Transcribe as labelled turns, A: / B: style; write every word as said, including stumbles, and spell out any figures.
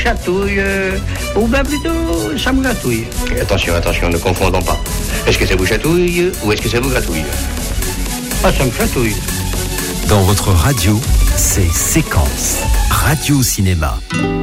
A: Chatouille, euh, ou bien plutôt, ça me gratouille.
B: Attention, attention, ne confondons pas. Est-ce que ça vous chatouille ou est-ce que ça vous gratouille?
A: Ah, ça me chatouille.
C: Dans votre radio, c'est Séquence Radio Cinéma.